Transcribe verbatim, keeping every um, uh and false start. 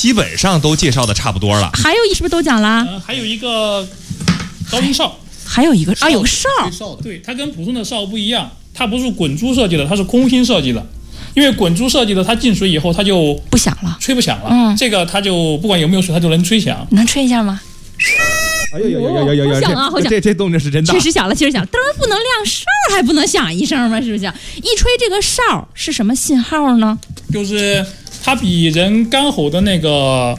基本上都介绍的差不多了。 还有一是不是都讲了？ 呃，还有一个高音哨， 还有一个啊，有哨。 对，它跟普通的哨不一样，它不是滚珠设计的，它是空心设计的。因为滚珠设计的，它进水以后它就不响了， 吹不响了。 嗯， 这个它就不管有没有水，它就能吹响。 能吹一下吗？ 哎呦呦呦呦呦呦！ 好响啊，好响！ 这这动静是真大， 确实响了，确实响。灯不能亮，哨还不能响一声吗？是不是？一吹这个哨是什么信号呢？ 就是它比人干吼的那个